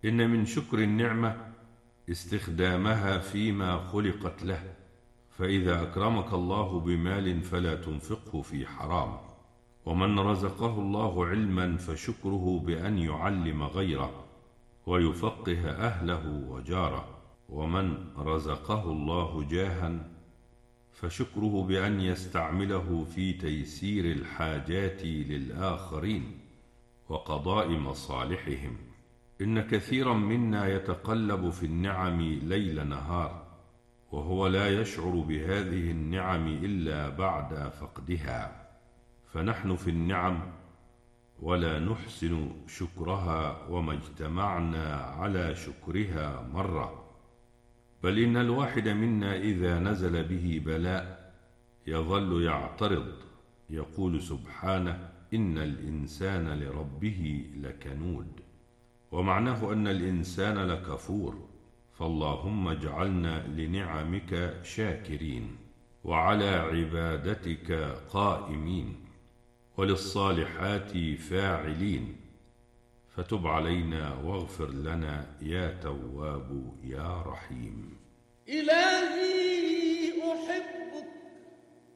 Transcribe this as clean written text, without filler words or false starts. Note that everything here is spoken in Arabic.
إن من شكر النعمة استخدامها فيما خلقت له، فإذا أكرمك الله بمال فلا تنفقه في حرام. ومن رزقه الله علما فشكره بأن يعلم غيره ويفقه أهله وجاره. ومن رزقه الله جاها فشكره بأن يستعمله في تيسير الحاجات للآخرين وقضاء مصالحهم. إن كثيرا منا يتقلب في النعم ليل نهار، وهو لا يشعر بهذه النعم إلا بعد فقدها. فنحن في النعم ولا نحسن شكرها، وما اجتمعنا على شكرها مرة. بل إن الواحد منا إذا نزل به بلاء يظل يعترض، يقول سبحانه: إن الإنسان لربه لكنود. ومعناه أن الإنسان لكفور. فاللهم اجعلنا لنعمك شاكرين، وعلى عبادتك قائمين، وللصالحات فاعلين. فتب علينا واغفر لنا يا تواب يا رحيم. إلهي أحب